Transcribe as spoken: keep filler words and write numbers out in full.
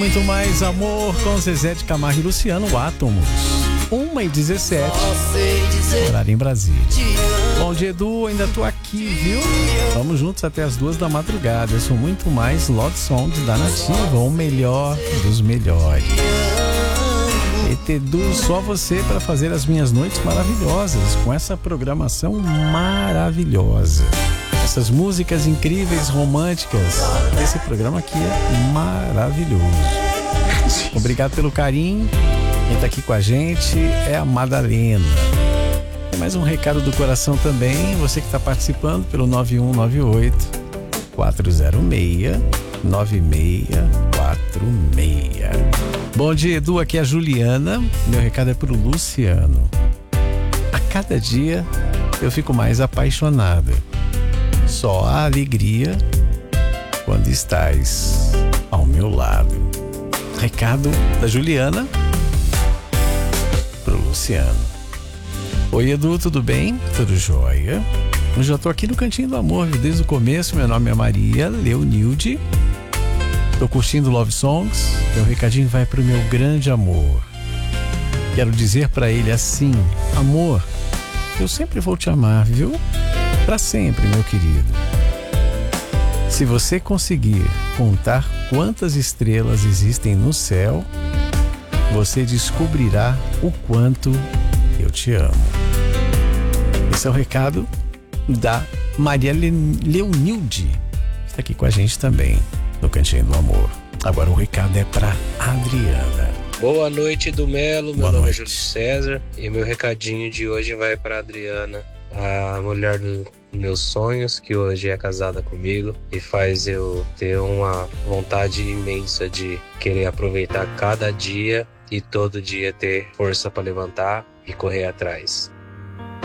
Muito mais amor com Zezé de Camargo e Luciano, Átomos. uma e dezessete, horário em Brasília. Bom dia, Edu, ainda tô aqui, viu? Vamos juntos até as duas da madrugada. Eu sou muito mais Love Songs da Nativa, o melhor dos melhores. E Edu, só você para fazer as minhas noites maravilhosas, com essa programação maravilhosa. Essas músicas incríveis, românticas. Esse programa aqui é maravilhoso. Obrigado pelo carinho. Quem tá aqui com a gente é a Madalena. Tem mais um recado do coração também. Você que está participando pelo nove um nove oito, quatro zero seis, nove seis quatro seis. Bom dia, Edu. Aqui é a Juliana. Meu recado é pro Luciano. A cada dia eu fico mais apaixonada. Só a alegria quando estás ao meu lado. Recado da Juliana pro Luciano. Oi, Edu, tudo bem? Tudo jóia? Eu já tô aqui no Cantinho do Amor desde o começo. Meu nome é Maria Leonilde. Tô curtindo Love Songs. Meu recadinho vai pro meu grande amor. Quero dizer pra ele assim: amor, eu sempre vou te amar, viu? Pra sempre, meu querido. Se você conseguir contar quantas estrelas existem no céu, você descobrirá o quanto eu te amo. Esse é o recado da Maria Leonilde, que está aqui com a gente também no Cantinho do Amor. Agora o recado é para Adriana. Boa noite, do Melo. Meu Boa nome noite. é Júlio César e meu recadinho de hoje vai para Adriana, a mulher dos meus sonhos, que hoje é casada comigo e faz eu ter uma vontade imensa de querer aproveitar cada dia e todo dia ter força para levantar e correr atrás.